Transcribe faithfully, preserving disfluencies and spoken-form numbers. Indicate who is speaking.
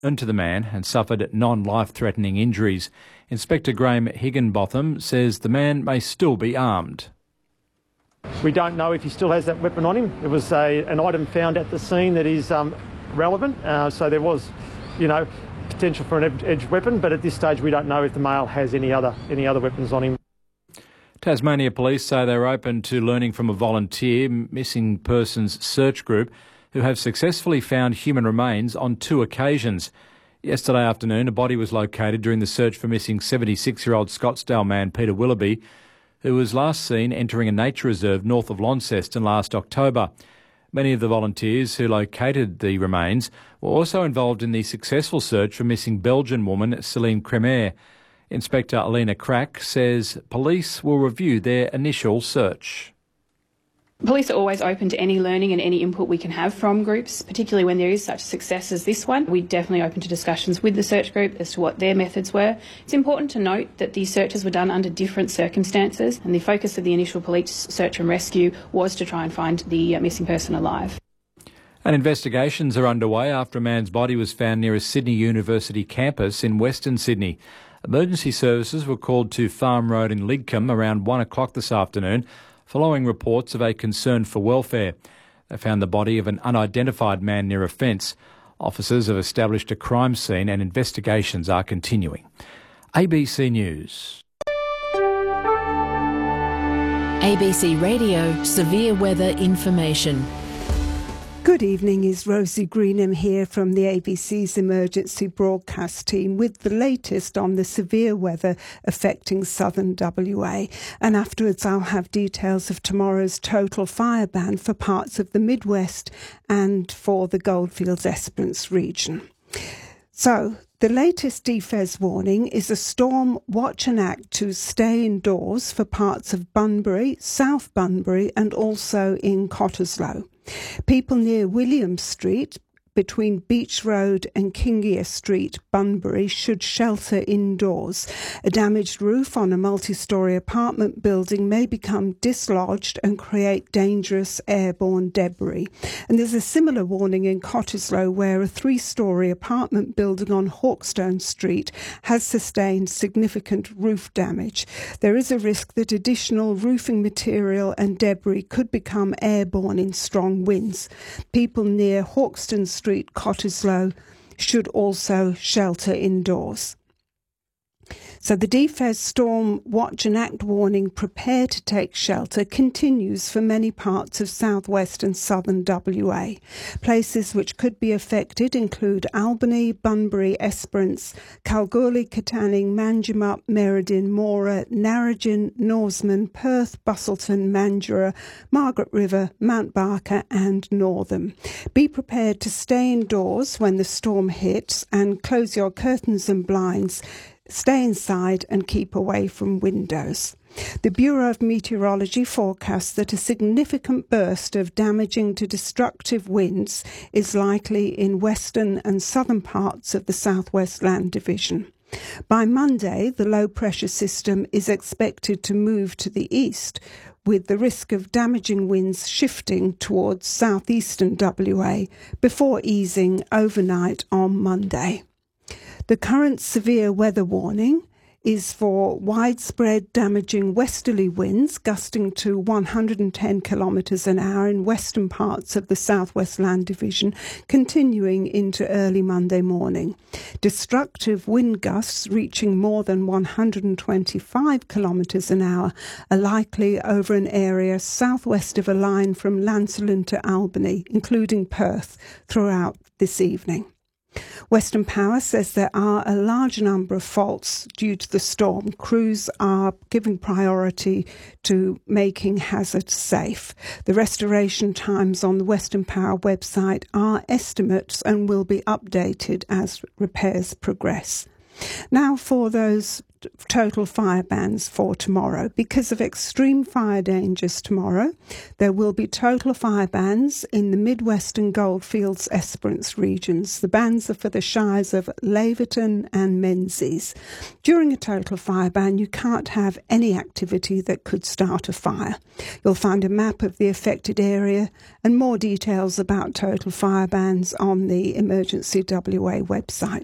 Speaker 1: to the man and suffered non-life-threatening injuries. Inspector Graham Higginbotham says the man may still be armed.
Speaker 2: We don't know if he still has that weapon on him. It was a, an item found at the scene that is um, relevant, uh, so there was, you know, potential for an edged weapon, but at this stage we don't know if the male has any other any other weapons on him.
Speaker 1: Tasmania Police say they're open to learning from a volunteer missing persons search group who have successfully found human remains on two occasions. Yesterday afternoon, a body was located during the search for missing seventy-six-year-old Scottsdale man Peter Willoughby, who was last seen entering a nature reserve north of Launceston last October. Many of the volunteers who located the remains were also involved in the successful search for missing Belgian woman Celine Cremer. Inspector Alina Crack says police will review their initial search.
Speaker 3: Police are always open to any learning and any input we can have from groups, particularly when there is such success as this one. We're definitely open to discussions with the search group as to what their methods were. It's important to note that these searches were done under different circumstances, and the focus of the initial police search and rescue was to try and find the missing person alive.
Speaker 1: And investigations are underway after a man's body was found near a Sydney University campus in Western Sydney. Emergency services were called to Farm Road in Lidcombe around one o'clock this afternoon, following reports of a concern for welfare. They found the body of an unidentified man near a fence. Officers have established a crime scene and investigations are continuing. A B C News.
Speaker 4: A B C Radio Severe Weather Information.
Speaker 5: Good evening, is Rosie Greenham here from the A B C's emergency broadcast team with the latest on the severe weather affecting southern W A. And afterwards I'll have details of tomorrow's total fire ban for parts of the Midwest and for the Goldfields Esperance region. So, the latest D F E S warning is a storm watch and act to stay indoors for parts of Bunbury, South Bunbury and also in Cottesloe. People near William Street, between Beach Road and Kingia Street, Bunbury, should shelter indoors. A damaged roof on a multi-storey apartment building may become dislodged and create dangerous airborne debris. And there's a similar warning in Cottesloe, where a three-storey apartment building on Hawkstone Street has sustained significant roof damage. There is a risk that additional roofing material and debris could become airborne in strong winds. People near Hawkstone Street Street, Cottesloe, should also shelter indoors. So the D F E S Storm Watch and Act warning, prepare to take shelter, continues for many parts of southwest and southern W A. Places which could be affected include Albany, Bunbury, Esperance, Kalgoorlie, Katanning, Manjimup, Merredin, Mora, Narrogin, Norseman, Perth, Busselton, Mandurah, Margaret River, Mount Barker and Northam. Be prepared to stay indoors when the storm hits and close your curtains and blinds. Stay inside and keep away from windows. The Bureau of Meteorology forecasts that a significant burst of damaging to destructive winds is likely in western and southern parts of the South West Land Division. By Monday, the low-pressure system is expected to move to the east, with the risk of damaging winds shifting towards southeastern W A before easing overnight on Monday. The current severe weather warning is for widespread damaging westerly winds gusting to one hundred ten kilometres an hour in western parts of the South West Land Division, continuing into early Monday morning. Destructive wind gusts reaching more than one hundred twenty-five kilometres an hour are likely over an area southwest of a line from Llansillen to Albany, including Perth, throughout this evening. Western Power says there are a large number of faults due to the storm. Crews are giving priority to making hazards safe. The restoration times on the Western Power website are estimates and will be updated as repairs progress. Now for those total fire bans for tomorrow. Because of extreme fire dangers tomorrow, there will be total fire bans in the Midwest and Goldfields Esperance regions. The bans are for the shires of Laverton and Menzies. During a total fire ban, you can't have any activity that could start a fire. You'll find a map of the affected area and more details about total fire bans on the Emergency W A website.